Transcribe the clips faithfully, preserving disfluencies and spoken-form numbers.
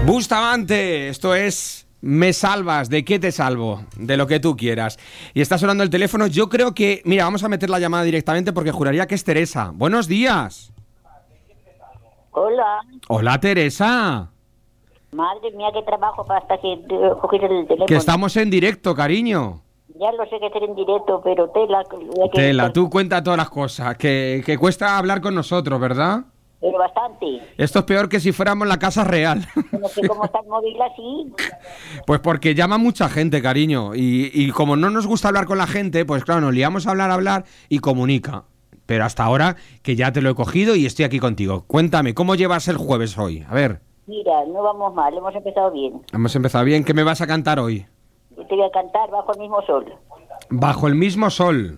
Bustamante, esto es Me Salvas. ¿De qué te salvo? De lo que tú quieras. Y está sonando el teléfono. Yo creo que... Mira, vamos a meter la llamada directamente porque juraría que es Teresa. Buenos días. Hola. Hola, Teresa. Madre mía, qué trabajo para hasta que eh, coger el teléfono. Que estamos en directo, cariño. Ya lo sé que estar en directo, pero tela... Que, Tela, tú cuenta todas las cosas. Que, que cuesta hablar con nosotros, ¿verdad? Pero bastante. Esto es peor que si fuéramos la Casa Real. No sé cómo está el móvil así. Pues porque llama mucha gente, cariño. Y, y como no nos gusta hablar con la gente, pues claro, nos liamos a hablar, a hablar y comunica. Pero hasta ahora que ya te lo he cogido y estoy aquí contigo. Cuéntame, ¿cómo llevas el jueves hoy? A ver. Mira, no vamos mal, hemos empezado bien. Hemos empezado bien. ¿Qué me vas a cantar hoy? Yo te voy a cantar Bajo el mismo sol. Bajo el mismo sol.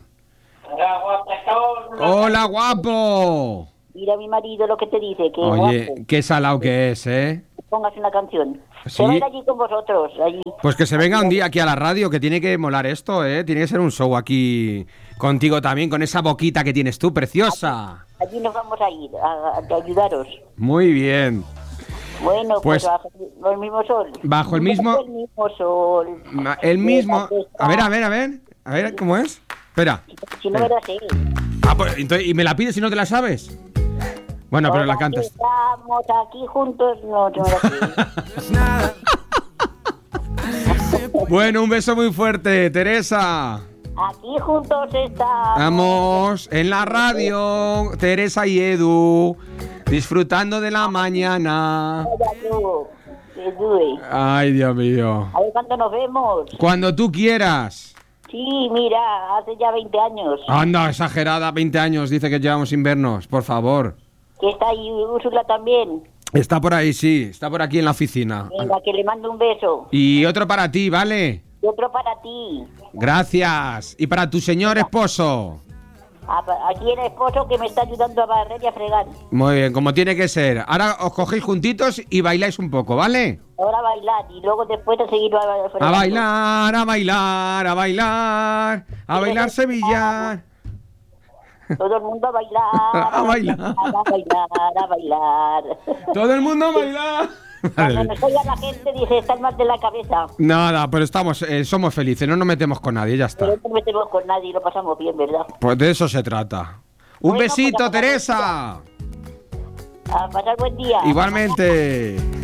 ¡Hola, guapo! Mira a mi marido lo que te dice, que Oye, guapo. qué salado que es, ¿eh? Pongas una canción. ¿Sí? Se va a ir allí con vosotros, allí. Pues que se venga un día aquí a la radio, que tiene que molar esto, ¿eh? Tiene que ser un show aquí contigo también, con esa boquita que tienes tú, preciosa. Allí nos vamos a ir, a, a ayudaros. Muy bien. Bueno, pues, Pues- bajo el mismo sol. Bajo el mismo- Bajo el mismo sol. Ma- El mismo... A ver, a ver, a ver. A ver, ¿cómo es? Espera. Si no me la sé. Ah, pues, entonces, ¿y me la pides si no te la sabes? Bueno, pero la Hola, cantas. Estamos aquí juntos, no, no me la sé. Bueno, un beso muy fuerte, Teresa. Aquí juntos estamos. Vamos en la radio, Teresa y Edu, disfrutando de la mañana. Hola, tú, que dure. Ay, Dios mío. A ver cuándo nos vemos. Cuando tú quieras. Sí, mira, hace ya veinte años. Anda, exagerada, veinte años, dice que llevamos sin vernos, por favor. Que está ahí Úrsula también. Está por ahí, sí, está por aquí en la oficina. Venga, que le mando un beso. Y otro para ti, ¿vale? Y otro para ti. Gracias. Y para tu señor esposo. A- Aquí el esposo que me está ayudando a barrer y a fregar. Muy bien, como tiene que ser. Ahora os cogéis juntitos y bailáis un poco, ¿vale? Ahora a bailar y luego después de seguir a, A bailar, a bailar, a bailar, a bailar Sevilla. Todo el mundo a bailar. A bailar. A bailar, a bailar. Todo el mundo a bailar. Cuando me oiga la gente dice, estás mal de la cabeza. Nada, pero estamos, eh, somos felices, no nos metemos con nadie, ya está. Pero no nos metemos con nadie y lo pasamos bien, ¿verdad? Pues de eso se trata. Un Bueno, besito, pues, a pasar Teresa. A pasar buen día. Igualmente.